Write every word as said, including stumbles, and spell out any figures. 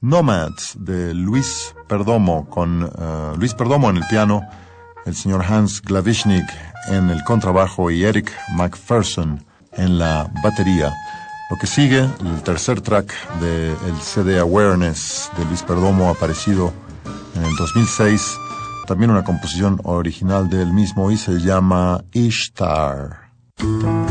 Nomads de Luis Perdomo, con uh, Luis Perdomo en el piano, el señor Hans Glavishnik en el contrabajo y Eric McPherson en la batería. Lo que sigue, el tercer track del C D Awareness de Luis Perdomo, aparecido en el dos mil seis, también una composición original de él mismo, y se llama Ishtar.